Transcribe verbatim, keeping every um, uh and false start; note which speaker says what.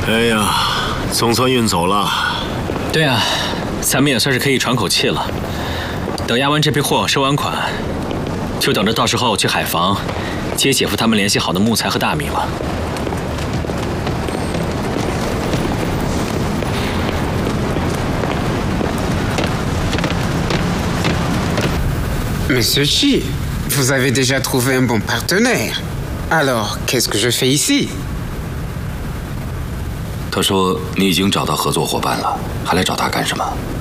Speaker 1: 哎呀，总算运走了。
Speaker 2: 对啊，咱们也算是可以喘口气了。等押完这批货，收完款，就等着到时候去海防接姐夫他们联系好的木材和大米了。
Speaker 3: Monsieur Chi, vous avez déjà trouvé un bon partenaire. Alors, qu'est-ce que je fais ici?
Speaker 4: 他说你已经找到合作伙伴了，还来找他干什么？